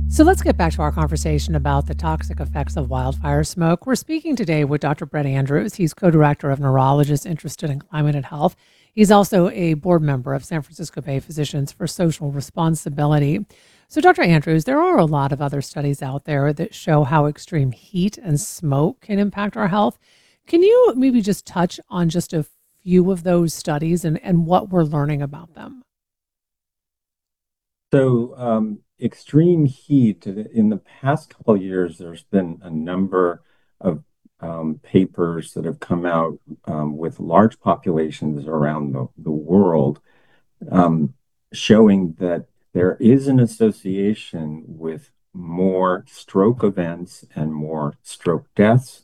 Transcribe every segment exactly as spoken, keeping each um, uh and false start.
So let's get back to our conversation about the toxic effects of wildfire smoke. We're speaking today with Doctor Brett Andrews. He's co-director of Neurologists Interested in Climate and Health. He's also a board member of San Francisco Bay Physicians for Social Responsibility. So, Doctor Andrews, there are a lot of other studies out there that show how extreme heat and smoke can impact our health. Can you maybe just touch on just a few of those studies and, and what we're learning about them? So, um, extreme heat in the past couple of years, there's been a number of um, papers that have come out um, with large populations around the, the world um, showing that there is an association with more stroke events and more stroke deaths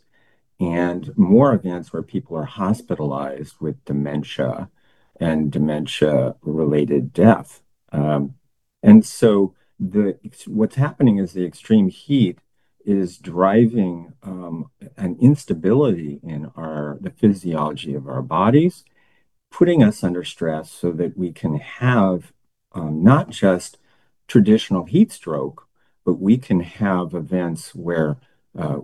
and more events where people are hospitalized with dementia and dementia related death. Um, and so the what's happening is the extreme heat is driving um, an instability in our the physiology of our bodies, putting us under stress so that we can have um, not just traditional heat stroke, but we can have events where uh,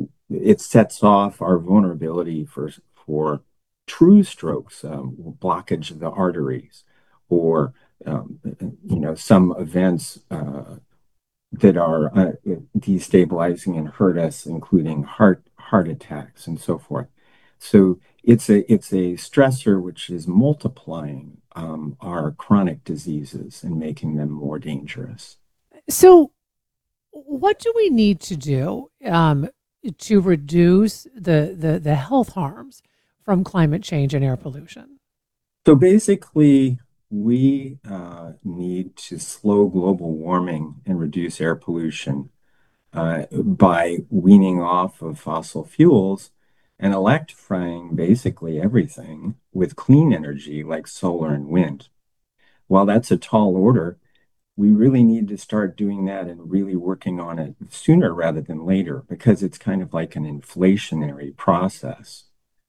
it sets off our vulnerability for for true strokes, um, blockage of the arteries, or um, you know some events uh, that are uh, destabilizing and hurt us, including heart heart attacks and so forth. So it's a it's a stressor which is multiplying um, our chronic diseases and making them more dangerous. So, what do we need to do um, to reduce the, the the health harms from climate change and air pollution? So basically, we uh, need to slow global warming and reduce air pollution uh, by weaning off of fossil fuels and electrifying basically everything with clean energy like solar and wind. While that's a tall order, we really need to start doing that and really working on it sooner rather than later because it's kind of like an inflationary process.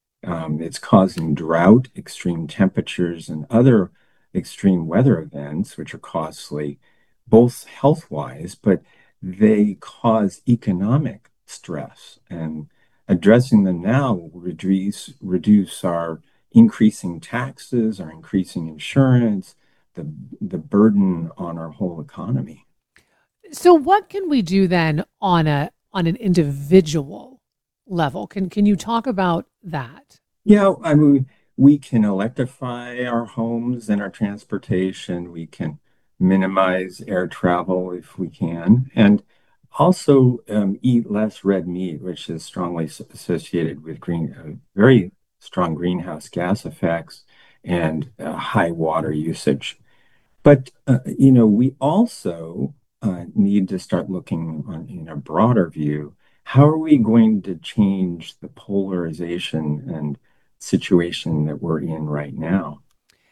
Um, it's causing drought, extreme temperatures, and other extreme weather events, which are costly, both health-wise, but they cause economic stress. And addressing them now will reduce reduce our increasing taxes, our increasing insurance, the the burden on our whole economy. So, what can we do then on a on an individual level? Can can you talk about that? Yeah, I mean, we can electrify our homes and our transportation. We can minimize air travel if we can, and also um, eat less red meat, which is strongly s- associated with green, uh, very strong greenhouse gas effects and uh, high water usage. But uh, you know, we also uh, need to start looking on in a broader view. How are we going to change the polarization and situation that we're in right now?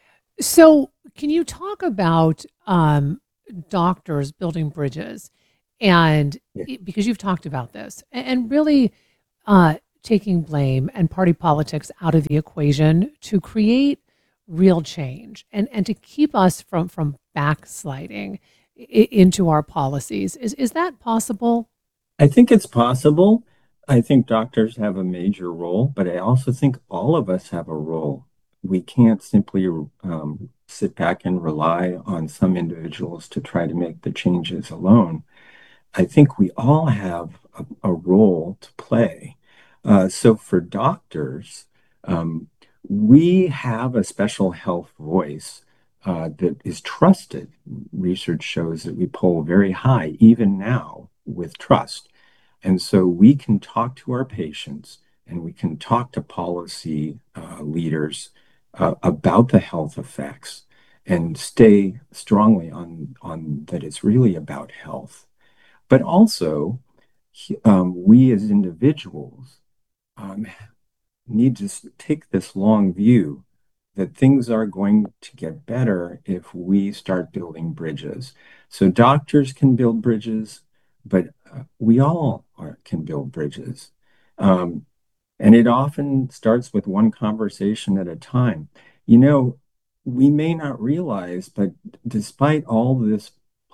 So, can you talk about um, doctors building bridges, and Yeah. it- because you've talked about this, a- and really uh, taking blame and party politics out of the equation to create real change and and to keep us from from backsliding i- into our policies. Is is that possible? I think it's possible. I think doctors have a major role, but I also think all of us have a role. We can't simply um, sit back and rely on some individuals to try to make the changes alone. I think we all have a, a role to play. Uh, so for doctors, um, we have a special health voice uh, that is trusted. Research shows that we poll very high, even now, with trust. And so we can talk to our patients and we can talk to policy uh, leaders uh, about the health effects and stay strongly on, on that it's really about health. But also, um, we as individuals um, need to take this long view that things are going to get better if we start building bridges. So doctors can build bridges, but uh, we all are, can build bridges. Um, and it often starts with one conversation at a time. You know, we may not realize, but despite all this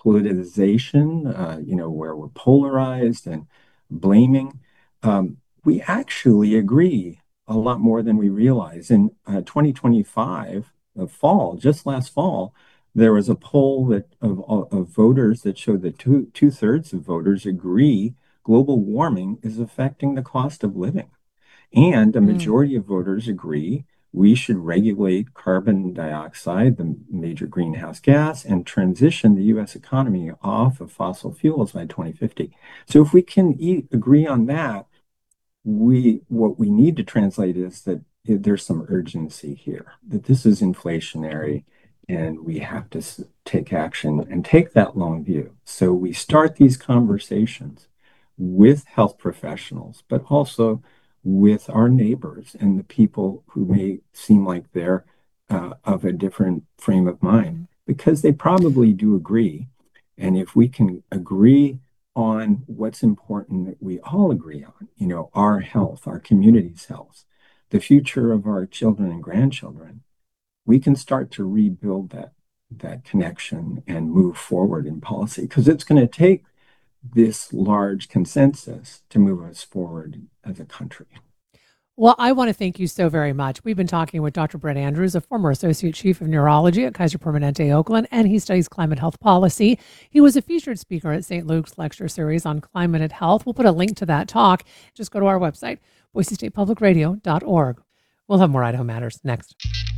politicization, uh, you know, where we're polarized and blaming. Um, we actually agree a lot more than we realize. In uh, twenty twenty-five, the fall, just last fall, there was a poll that of, of voters that showed that two two thirds of voters agree global warming is affecting the cost of living. And a Mm. majority of voters agree we should regulate carbon dioxide, the major greenhouse gas, and transition the U S economy off of fossil fuels by twenty fifty. So if we can e agree on that, we what we need to translate is that there's some urgency here, that this is inflationary and we have to take action and take that long view. So we start these conversations with health professionals, but also with our neighbors and the people who may seem like they're uh, of a different frame of mind, Mm. because they probably do agree. And if we can agree on what's important that we all agree on, you know, our health, our community's health, the future of our children and grandchildren, we can start to rebuild that that connection and move forward in policy, because it's going to take this large consensus to move us forward as a country. Well, I want to thank you so very much. We've been talking with Doctor Brett Andrews, a former Associate Chief of Neurology at Kaiser Permanente, Oakland, and he studies climate health policy. He was a featured speaker at Saint Luke's lecture series on climate and health. We'll put a link to that talk. Just go to our website, boise state public radio dot org. We'll have more Idaho Matters next.